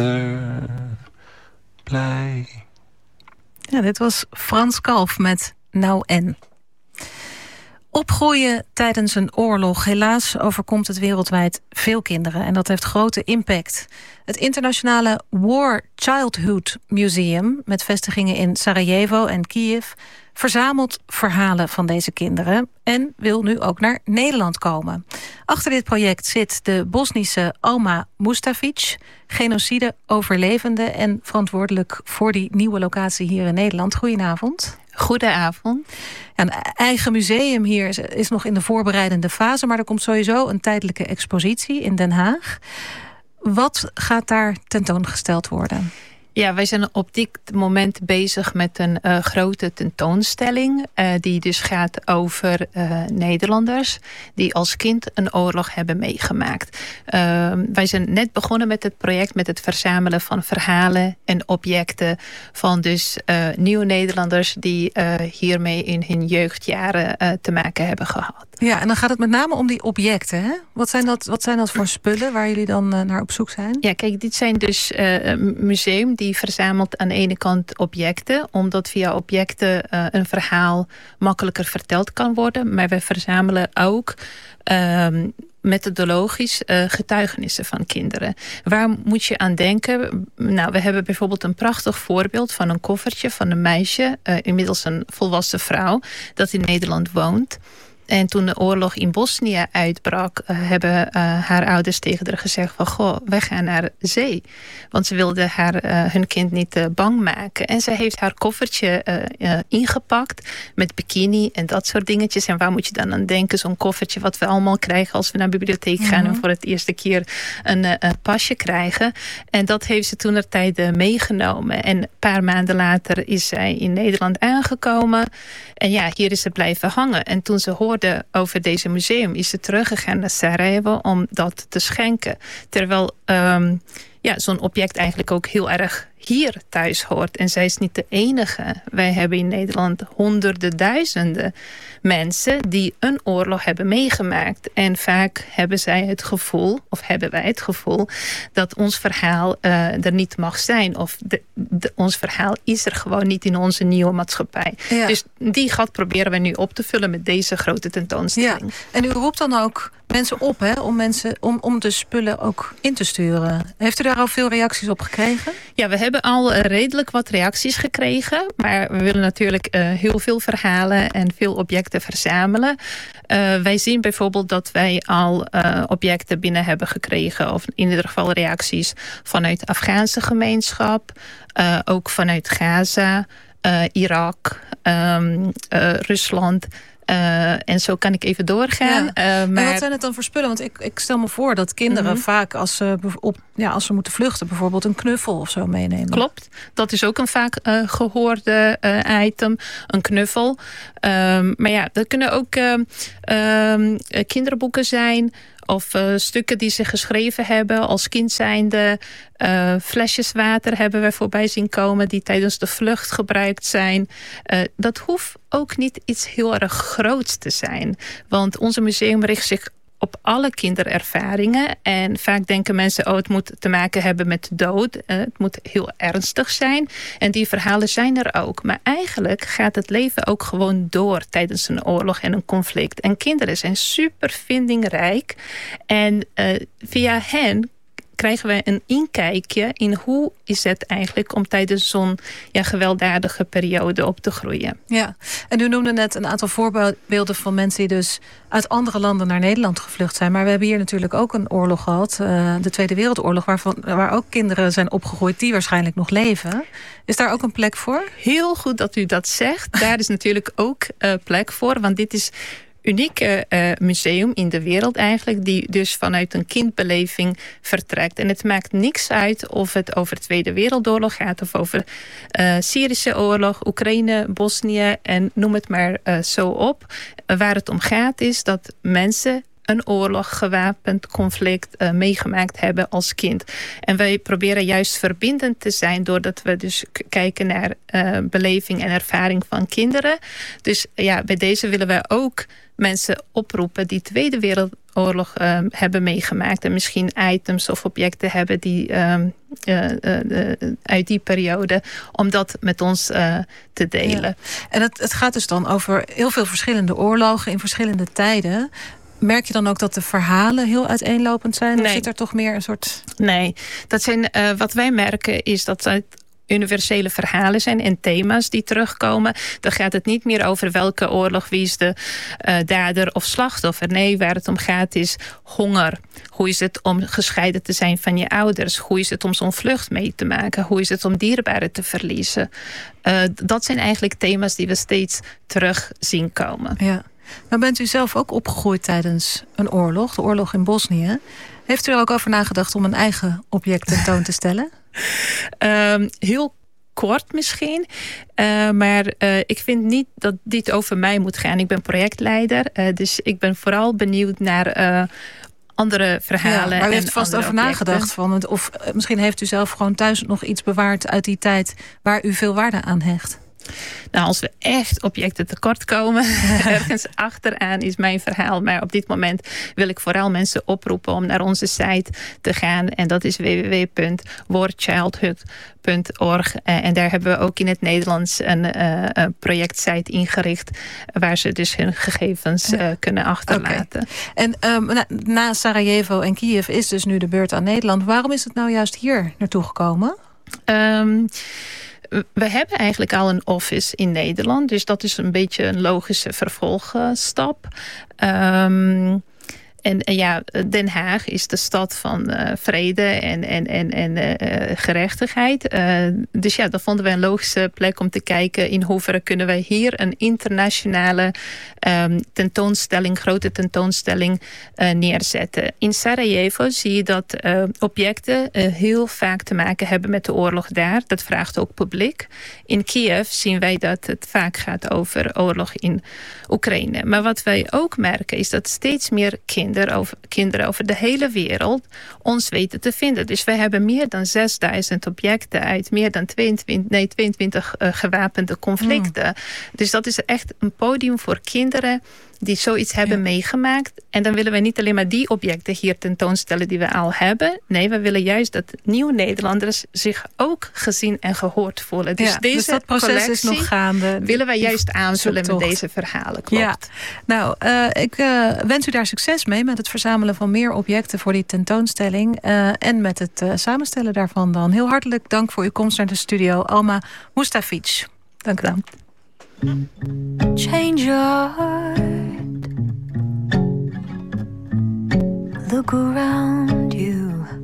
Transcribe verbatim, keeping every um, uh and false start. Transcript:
Blij. Ja, dit was Frans Kalf met Nou en. Opgroeien tijdens een oorlog. Helaas overkomt het wereldwijd veel kinderen. En dat heeft grote impact. Het internationale War Childhood Museum, met vestigingen in Sarajevo en Kiev, verzamelt verhalen van deze kinderen en wil nu ook naar Nederland komen. Achter dit project zit de Bosnische Alma Mustafic, genocide-overlevende en verantwoordelijk voor die nieuwe locatie hier in Nederland. Goedenavond. Goedenavond. Ja, een eigen museum hier is, is nog in de voorbereidende fase, maar er komt sowieso een tijdelijke expositie in Den Haag. Wat gaat daar tentoongesteld worden? Ja, wij zijn op dit moment bezig met een uh, grote tentoonstelling. Uh, die dus gaat over uh, Nederlanders die als kind een oorlog hebben meegemaakt. Uh, wij zijn net begonnen met het project met het verzamelen van verhalen en objecten van dus uh, nieuwe Nederlanders die uh, hiermee in hun jeugdjaren uh, te maken hebben gehad. Ja, en dan gaat het met name om die objecten, hè? Wat zijn dat, wat zijn dat voor spullen waar jullie dan uh, naar op zoek zijn? Ja, kijk, dit zijn dus uh, een museum die verzamelt aan de ene kant objecten, omdat via objecten uh, een verhaal makkelijker verteld kan worden. Maar we verzamelen ook uh, methodologisch uh, getuigenissen van kinderen. Waar moet je aan denken? Nou, we hebben bijvoorbeeld een prachtig voorbeeld van een koffertje van een meisje, uh, inmiddels een volwassen vrouw, dat in Nederland woont. En toen de oorlog in Bosnië uitbrak, uh, hebben uh, haar ouders tegen haar gezegd van, goh, wij gaan naar zee. Want ze wilden haar, uh, hun kind niet uh, bang maken. En ze heeft haar koffertje uh, uh, ingepakt met bikini en dat soort dingetjes. En waar moet je dan aan denken? Zo'n koffertje wat we allemaal krijgen als we naar de bibliotheek gaan mm-hmm. en voor het eerste keer een, uh, een pasje krijgen. En dat heeft ze toen er tijd uh, meegenomen. En een paar maanden later is zij in Nederland aangekomen. En ja, hier is ze blijven hangen. En toen ze hoorde over deze museum is ze teruggegaan naar Sarajevo om dat te schenken. Terwijl um, ja, zo'n object eigenlijk ook heel erg hier thuis hoort. En zij is niet de enige. Wij hebben in Nederland honderden duizenden mensen die een oorlog hebben meegemaakt. En vaak hebben zij het gevoel, of hebben wij het gevoel, dat ons verhaal uh, er niet mag zijn. Of de, de, ons verhaal is er gewoon niet in onze nieuwe maatschappij. Ja. Dus die gat proberen we nu op te vullen met deze grote tentoonstelling. Ja. En u roept dan ook mensen op, hè, om, mensen, om, om de spullen ook in te sturen. Heeft u daar al veel reacties op gekregen? Ja, we hebben al redelijk wat reacties gekregen. Maar we willen natuurlijk uh, heel veel verhalen en veel objecten verzamelen. Uh, wij zien bijvoorbeeld dat wij al uh, objecten binnen hebben gekregen. Of in ieder geval reacties vanuit de Afghaanse gemeenschap. Uh, ook vanuit Gaza, uh, Irak, um, uh, Rusland. Uh, en zo kan ik even doorgaan. Ja. Uh, maar... En wat zijn het dan voor spullen? Want ik, ik stel me voor dat kinderen mm-hmm. vaak als ze, op, ja, als ze moeten vluchten, bijvoorbeeld een knuffel of zo meenemen. Klopt. Dat is ook een vaak uh, gehoorde uh, item. Een knuffel. Um, maar ja, dat kunnen ook uh, uh, kinderboeken zijn. Of uh, stukken die ze geschreven hebben als kind zijnde. Uh, flesjes water hebben we voorbij zien komen die tijdens de vlucht gebruikt zijn. Uh, dat hoeft ook niet iets heel erg groots te zijn. Want onze museum richt zich op alle kinderervaringen. En vaak denken mensen, oh, het moet te maken hebben met dood. Uh, het moet heel ernstig zijn. En die verhalen zijn er ook. Maar eigenlijk gaat het leven ook gewoon door tijdens een oorlog en een conflict. En kinderen zijn super vindingrijk. En uh, via hen krijgen we een inkijkje in hoe is het eigenlijk om tijdens zo'n ja, gewelddadige periode op te groeien. Ja, en u noemde net een aantal voorbeelden van mensen die dus uit andere landen naar Nederland gevlucht zijn. Maar we hebben hier natuurlijk ook een oorlog gehad, uh, de Tweede Wereldoorlog, waarvan, waar ook kinderen zijn opgegroeid die waarschijnlijk nog leven. Is daar ook een plek voor? Heel goed dat u dat zegt. Daar is natuurlijk ook uh, plek voor, want dit is unieke uh, museum in de wereld eigenlijk, die dus vanuit een kindbeleving vertrekt. En het maakt niks uit of het over de Tweede Wereldoorlog gaat of over uh, Syrische oorlog, Oekraïne, Bosnië en noem het maar uh, zo op. Uh, waar het om gaat is dat mensen een oorlog, gewapend conflict uh, meegemaakt hebben als kind. En wij proberen juist verbindend te zijn doordat we dus k- kijken naar uh, beleving en ervaring van kinderen. Dus ja, bij deze willen wij ook mensen oproepen die Tweede Wereldoorlog uh, hebben meegemaakt en misschien items of objecten hebben die uh, uh, uh, uh, uit die periode, om dat met ons uh, te delen. Ja. En het, het gaat dus dan over heel veel verschillende oorlogen in verschillende tijden. Merk je dan ook dat de verhalen heel uiteenlopend zijn? Nee. Of zit er toch meer een soort... Nee, dat zijn, uh, wat wij merken is dat het universele verhalen zijn en thema's die terugkomen. Dan gaat het niet meer over welke oorlog, wie is de uh, dader of slachtoffer. Nee, waar het om gaat is honger. Hoe is het om gescheiden te zijn van je ouders? Hoe is het om zo'n vlucht mee te maken? Hoe is het om dierbaren te verliezen? Uh, dat zijn eigenlijk thema's die we steeds terug zien komen. Ja. Nou bent u zelf ook opgegroeid tijdens een oorlog, de oorlog in Bosnië. Heeft u er ook over nagedacht om een eigen object tentoon te stellen? um, heel kort misschien. Uh, maar uh, ik vind niet dat dit over mij moet gaan. Ik ben projectleider. Uh, dus ik ben vooral benieuwd naar uh, andere verhalen. Ja, maar u heeft en vast over objecten. nagedacht. Van, of uh, misschien heeft u zelf gewoon thuis nog iets bewaard uit die tijd waar u veel waarde aan hecht. Nou, als we echt objecten tekort komen, ergens achteraan is mijn verhaal. Maar op dit moment wil ik vooral mensen oproepen om naar onze site te gaan. En dat is w w w punt war childhood punt org. En daar hebben we ook in het Nederlands een uh, projectsite ingericht, waar ze dus hun gegevens uh, kunnen achterlaten. Okay. En um, na, na Sarajevo en Kiev is dus nu de beurt aan Nederland. Waarom is het nou juist hier naartoe gekomen? Um, We hebben eigenlijk al een office in Nederland. Dus dat is een beetje een logische vervolgstap. Um, En, en ja, Den Haag is de stad van uh, vrede en, en, en, en uh, gerechtigheid. Uh, dus ja, dat vonden we een logische plek om te kijken in hoeverre kunnen wij hier een internationale um, tentoonstelling, grote tentoonstelling uh, neerzetten. In Sarajevo zie je dat uh, objecten uh, heel vaak te maken hebben met de oorlog daar. Dat vraagt ook publiek. In Kiev zien wij dat het vaak gaat over oorlog in Oekraïne. Maar wat wij ook merken is dat steeds meer kinderen Over, kinderen over de hele wereld ons weten te vinden. Dus wij hebben meer dan zesduizend objecten uit meer dan tweeëntwintig, nee, tweeëntwintig uh, gewapende conflicten. Mm. Dus dat is echt een podium voor kinderen die zoiets hebben ja. meegemaakt. En dan willen we niet alleen maar die objecten hier tentoonstellen die we al hebben. Nee, we willen juist dat nieuwe Nederlanders zich ook gezien en gehoord voelen. Dus ja, deze dus dat proces is nog gaande. Willen wij juist aanvullen met deze verhalen. Klopt. Ja. Nou, uh, ik uh, wens u daar succes mee met het verzamelen van meer objecten voor die tentoonstelling. Uh, en met het uh, samenstellen daarvan dan. Heel hartelijk dank voor uw komst naar de studio. Alma Mustafic. Dank u wel. Change your heart. Look around you.